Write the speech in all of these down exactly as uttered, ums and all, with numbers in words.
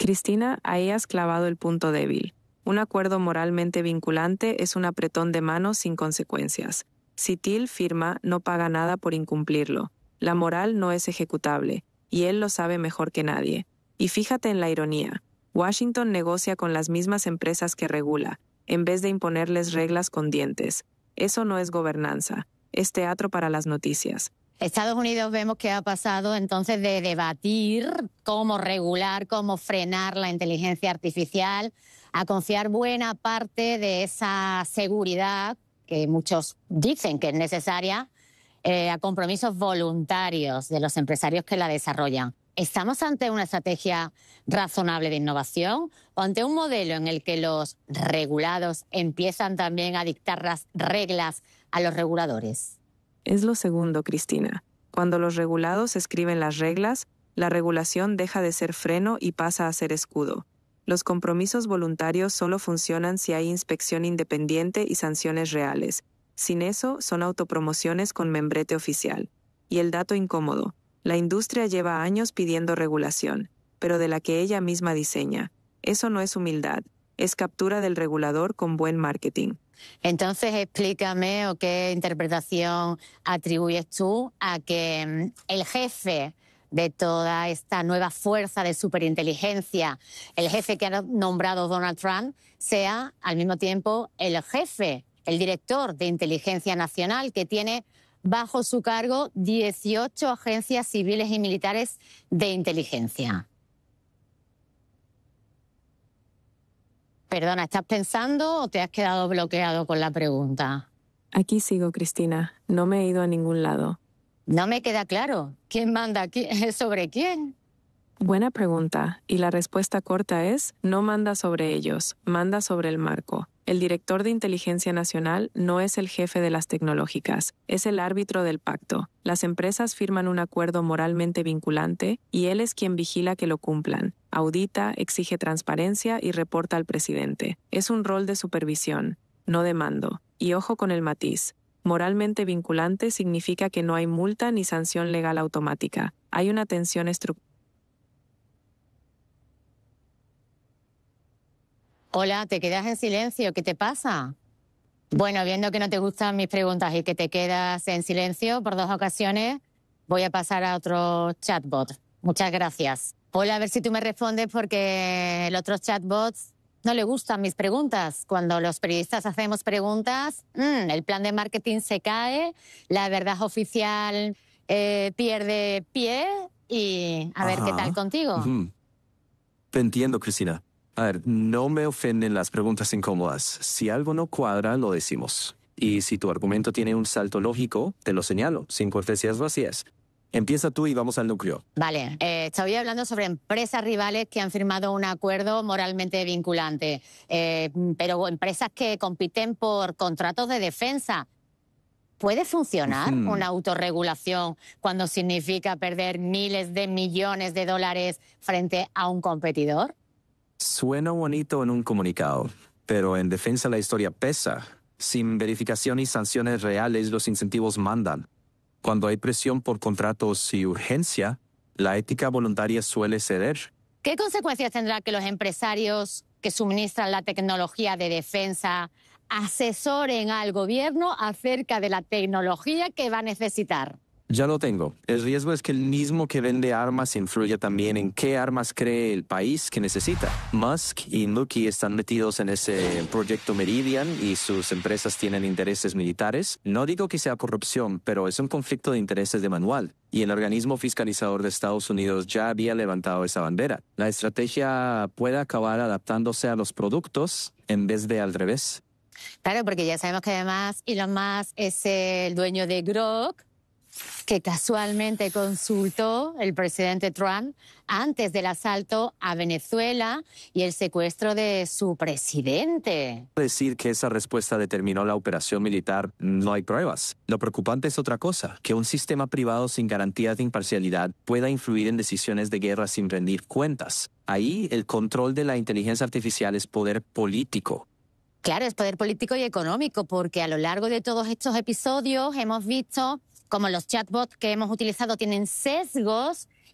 Cristina, ahí has clavado el punto débil. Un acuerdo moralmente vinculante es un apretón de manos sin consecuencias. Si Thiel firma, no paga nada por incumplirlo. La moral no es ejecutable, y él lo sabe mejor que nadie. Y fíjate en la ironía. Washington negocia con las mismas empresas que regula, en vez de imponerles reglas con dientes. Eso no es gobernanza, es teatro para las noticias. Estados Unidos vemos que ha pasado entonces de debatir cómo regular, cómo frenar la inteligencia artificial, a confiar buena parte de esa seguridad que muchos dicen que es necesaria, eh, a compromisos voluntarios de los empresarios que la desarrollan. ¿Estamos ante una estrategia razonable de innovación o ante un modelo en el que los regulados empiezan también a dictar las reglas a los reguladores? Es lo segundo, Cristina. Cuando los regulados escriben las reglas, la regulación deja de ser freno y pasa a ser escudo. Los compromisos voluntarios solo funcionan si hay inspección independiente y sanciones reales. Sin eso, son autopromociones con membrete oficial. Y el dato incómodo. La industria lleva años pidiendo regulación, pero de la que ella misma diseña. Eso no es humildad, es captura del regulador con buen marketing. Entonces, explícame o qué interpretación atribuyes tú a que el jefe de toda esta nueva fuerza de superinteligencia, el jefe que ha nombrado Donald Trump, sea al mismo tiempo el jefe, el director de inteligencia nacional, que tiene bajo su cargo dieciocho agencias civiles y militares de inteligencia. Perdona, ¿estás pensando o te has quedado bloqueado con la pregunta? Aquí sigo, Cristina. No me he ido a ningún lado. No me queda claro. ¿Quién manda aquí? ¿Sobre quién? Buena pregunta. Y la respuesta corta es, no manda sobre ellos, manda sobre el marco. El director de Inteligencia Nacional no es el jefe de las tecnológicas, es el árbitro del pacto. Las empresas firman un acuerdo moralmente vinculante y él es quien vigila que lo cumplan. Audita, exige transparencia y reporta al presidente. Es un rol de supervisión, no de mando. Y ojo con el matiz. Moralmente vinculante significa que no hay multa ni sanción legal automática. Hay una tensión estructural. Hola, ¿te quedas en silencio? ¿Qué te pasa? Bueno, viendo que no te gustan mis preguntas y que te quedas en silencio por dos ocasiones, voy a pasar a otro chatbot. Muchas gracias. Hola, a ver si tú me respondes porque el otro chatbot no le gustan mis preguntas. Cuando los periodistas hacemos preguntas, mmm, el plan de marketing se cae, la verdad oficial eh, pierde pie y a ver Ajá. qué tal contigo. Uh-huh. Te entiendo, Cristina. A ver, no me ofenden las preguntas incómodas. Si algo no cuadra, lo decimos. Y si tu argumento tiene un salto lógico, te lo señalo, sin cortesías vacías. Empieza tú y vamos al núcleo. Vale, eh, estoy hablando sobre empresas rivales que han firmado un acuerdo moralmente vinculante, eh, pero empresas que compiten por contratos de defensa. ¿Puede funcionar Hmm. una autorregulación cuando significa perder miles de millones de dólares frente a un competidor? Suena bonito en un comunicado, pero en defensa la historia pesa. Sin verificación y sanciones reales, los incentivos mandan. Cuando hay presión por contratos y urgencia, la ética voluntaria suele ceder. ¿Qué consecuencias tendrá que los empresarios que suministran la tecnología de defensa asesoren al gobierno acerca de la tecnología que va a necesitar? Ya lo tengo. El riesgo es que el mismo que vende armas influya también en qué armas cree el país que necesita. Musk y Nuki están metidos en ese proyecto Meridian y sus empresas tienen intereses militares. No digo que sea corrupción, pero es un conflicto de intereses de manual. Y el organismo fiscalizador de Estados Unidos ya había levantado esa bandera. La estrategia puede acabar adaptándose a los productos en vez de al revés. Claro, porque ya sabemos que además Elon Musk es el dueño de Grok, que casualmente consultó el presidente Trump antes del asalto a Venezuela y el secuestro de su presidente. Decir que esa respuesta determinó la operación militar, no hay pruebas. Lo preocupante es otra cosa, que un sistema privado sin garantía de imparcialidad pueda influir en decisiones de guerra sin rendir cuentas. Ahí el control de la inteligencia artificial es poder político. Claro, es poder político y económico, porque a lo largo de todos estos episodios hemos visto como los chatbots que hemos utilizado tienen sesgos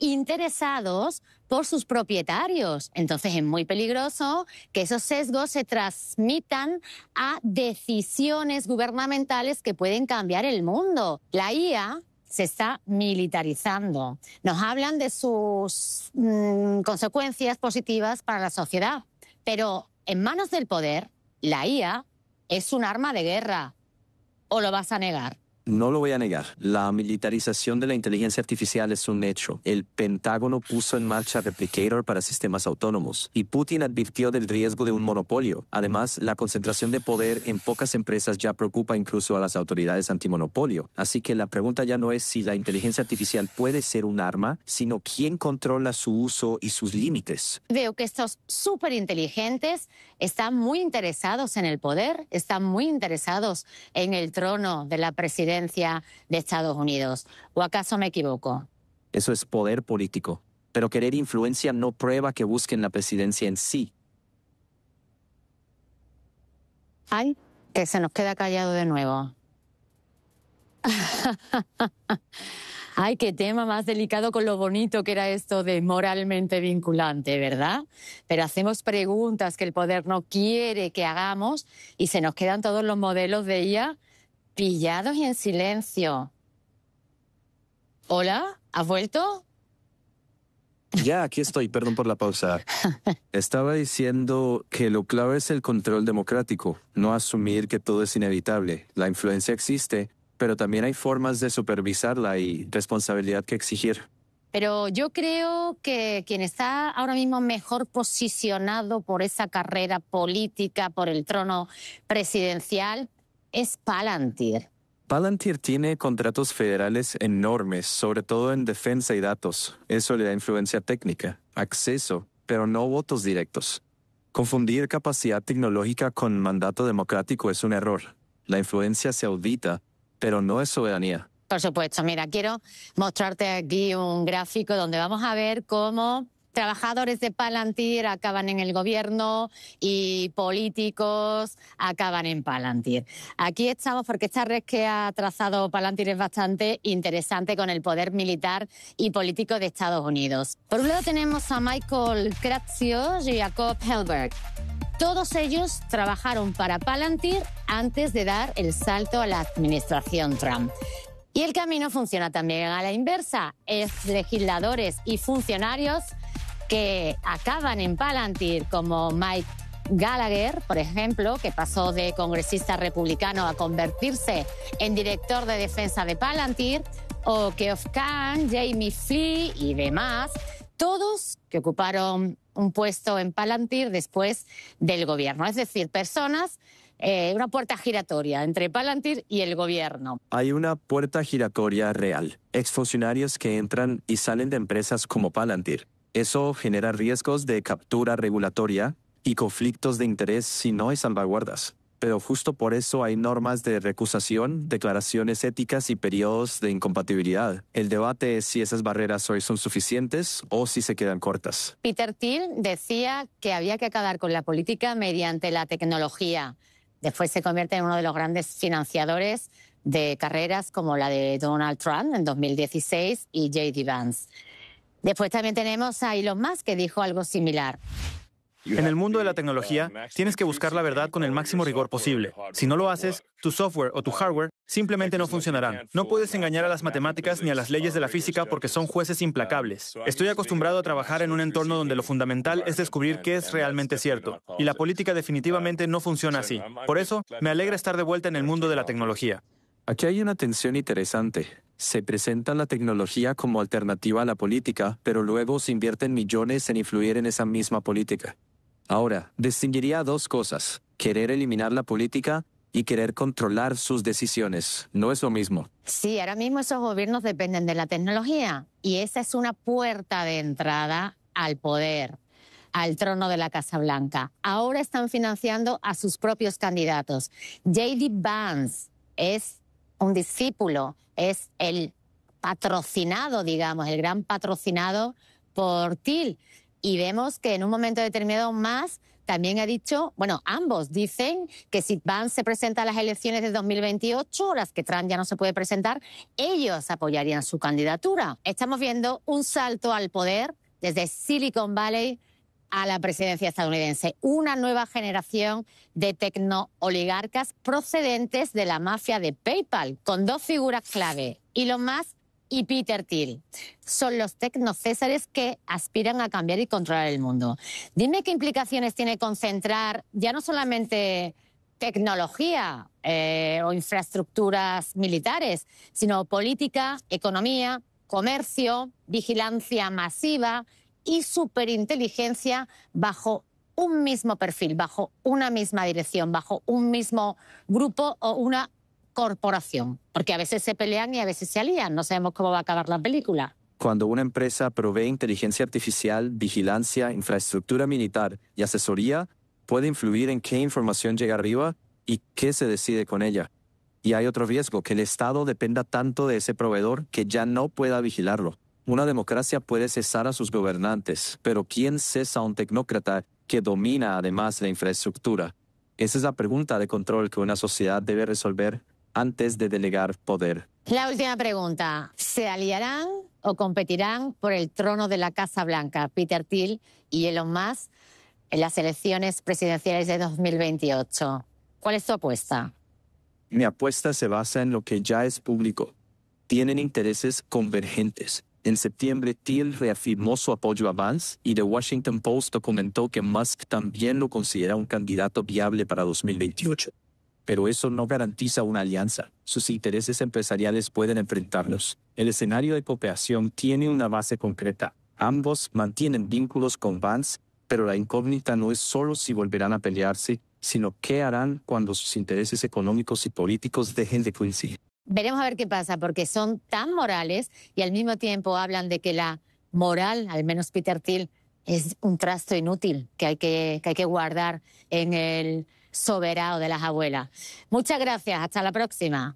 interesados por sus propietarios. Entonces es muy peligroso que esos sesgos se transmitan a decisiones gubernamentales que pueden cambiar el mundo. La I A se está militarizando. Nos hablan de sus mmm, consecuencias positivas para la sociedad, pero en manos del poder, la I A es un arma de guerra. ¿O lo vas a negar? No lo voy a negar. La militarización de la inteligencia artificial es un hecho. El Pentágono puso en marcha Replicator para sistemas autónomos y Putin advirtió del riesgo de un monopolio. Además, la concentración de poder en pocas empresas ya preocupa incluso a las autoridades antimonopolio. Así que la pregunta ya no es si la inteligencia artificial puede ser un arma, sino quién controla su uso y sus límites. Veo que estos súper inteligentes están muy interesados en el poder, están muy interesados en el trono de la presidencia de Estados Unidos. ¿O acaso me equivoco? Eso es poder político. Pero querer influencia no prueba que busquen la presidencia en sí. Ay, que se nos queda callado de nuevo. Ay, qué tema más delicado con lo bonito que era esto de moralmente vinculante, ¿verdad? Pero hacemos preguntas que el poder no quiere que hagamos y se nos quedan todos los modelos de I A pillados y en silencio. ¿Hola? ¿Has vuelto? Ya, aquí estoy, perdón por la pausa. Estaba diciendo que lo clave es el control democrático, no asumir que todo es inevitable. La influencia existe, pero también hay formas de supervisarla y responsabilidad que exigir. Pero yo creo que quien está ahora mismo mejor posicionado por esa carrera política, por el trono presidencial, es Palantir. Palantir tiene contratos federales enormes, sobre todo en defensa y datos. Eso le da influencia técnica, acceso, pero no votos directos. Confundir capacidad tecnológica con mandato democrático es un error. La influencia se audita, pero no es soberanía. Por supuesto. Mira, quiero mostrarte aquí un gráfico donde vamos a ver cómo trabajadores de Palantir acaban en el gobierno y políticos acaban en Palantir. Aquí estamos porque esta red que ha trazado Palantir es bastante interesante con el poder militar y político de Estados Unidos. Por un lado tenemos a Michael Kratsios y Jacob Helberg. Todos ellos trabajaron para Palantir antes de dar el salto a la administración Trump. Y el camino funciona también a la inversa. Es legisladores y funcionarios que acaban en Palantir, como Mike Gallagher, por ejemplo, que pasó de congresista republicano a convertirse en director de defensa de Palantir, o Geoff Kahn, Jamie Flea y demás, todos que ocuparon un puesto en Palantir después del gobierno. Es decir, personas, eh, una puerta giratoria entre Palantir y el gobierno. Hay una puerta giratoria real. Exfuncionarios que entran y salen de empresas como Palantir. Eso genera riesgos de captura regulatoria y conflictos de interés si no hay salvaguardas. Pero justo por eso hay normas de recusación, declaraciones éticas y periodos de incompatibilidad. El debate es si esas barreras hoy son suficientes o si se quedan cortas. Peter Thiel decía que había que acabar con la política mediante la tecnología. Después se convierte en uno de los grandes financiadores de carreras como la de Donald Trump en dos mil dieciséis y J D Vance. Después también tenemos a Elon Musk, que dijo algo similar. En el mundo de la tecnología, tienes que buscar la verdad con el máximo rigor posible. Si no lo haces, tu software o tu hardware simplemente no funcionarán. No puedes engañar a las matemáticas ni a las leyes de la física porque son jueces implacables. Estoy acostumbrado a trabajar en un entorno donde lo fundamental es descubrir qué es realmente cierto. Y la política definitivamente no funciona así. Por eso, me alegra estar de vuelta en el mundo de la tecnología. Aquí hay una tensión interesante. Se presenta la tecnología como alternativa a la política, pero luego se invierten millones en influir en esa misma política. Ahora, distinguiría dos cosas: querer eliminar la política y querer controlar sus decisiones. No es lo mismo. Sí, ahora mismo esos gobiernos dependen de la tecnología y esa es una puerta de entrada al poder, al trono de la Casa Blanca. Ahora están financiando a sus propios candidatos. J D Vance es un discípulo, es el patrocinado, digamos, el gran patrocinado por Thiel. Y vemos que en un momento determinado más también ha dicho, bueno, ambos dicen que si Vance se presenta a las elecciones de dos mil veintiocho, las que Trump ya no se puede presentar, ellos apoyarían su candidatura. Estamos viendo un salto al poder desde Silicon Valley a la presidencia estadounidense. Una nueva generación de tecno-oligarcas procedentes de la mafia de PayPal, con dos figuras clave, Elon Musk y Peter Thiel. Son los tecnocésares que aspiran a cambiar y controlar el mundo. Dime qué implicaciones tiene concentrar ya no solamente tecnología eh, o infraestructuras militares, sino política, economía, comercio, vigilancia masiva y superinteligencia bajo un mismo perfil, bajo una misma dirección, bajo un mismo grupo o una corporación. Porque a veces se pelean y a veces se alían. No sabemos cómo va a acabar la película. Cuando una empresa provee inteligencia artificial, vigilancia, infraestructura militar y asesoría, puede influir en qué información llega arriba y qué se decide con ella. Y hay otro riesgo, que el Estado dependa tanto de ese proveedor que ya no pueda vigilarlo. Una democracia puede cesar a sus gobernantes, pero ¿quién cesa a un tecnócrata que domina además la infraestructura? Esa es la pregunta de control que una sociedad debe resolver antes de delegar poder. La última pregunta. ¿Se aliarán o competirán por el trono de la Casa Blanca Peter Thiel y Elon Musk en las elecciones presidenciales de dos mil veintiocho? ¿Cuál es tu apuesta? Mi apuesta se basa en lo que ya es público. Tienen intereses convergentes. En septiembre, Thiel reafirmó su apoyo a Vance y The Washington Post documentó que Musk también lo considera un candidato viable para dos mil veintiocho. Pero eso no garantiza una alianza. Sus intereses empresariales pueden enfrentarlos. El escenario de cooperación tiene una base concreta. Ambos mantienen vínculos con Vance, pero la incógnita no es solo si volverán a pelearse, sino qué harán cuando sus intereses económicos y políticos dejen de coincidir. Veremos a ver qué pasa, porque son tan morales y al mismo tiempo hablan de que la moral, al menos Peter Thiel, es un trasto inútil que hay que, que hay que guardar en el soberano de las abuelas. Muchas gracias, hasta la próxima.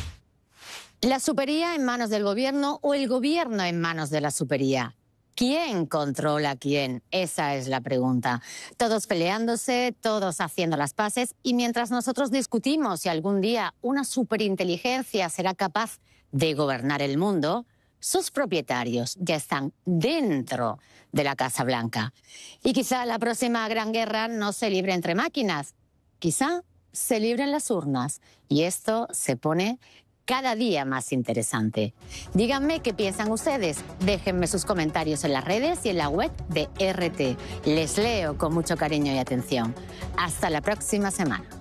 ¿La supería en manos del gobierno o el gobierno en manos de la supería? ¿Quién controla a quién? Esa es la pregunta. Todos peleándose, todos haciendo las paces, y mientras nosotros discutimos si algún día una superinteligencia será capaz de gobernar el mundo, sus propietarios ya están dentro de la Casa Blanca. Y quizá la próxima gran guerra no se libre entre máquinas, quizá se libre en las urnas, y esto se pone cada día más interesante. Díganme qué piensan ustedes. Déjenme sus comentarios en las redes y en la web de R T. Les leo con mucho cariño y atención. Hasta la próxima semana.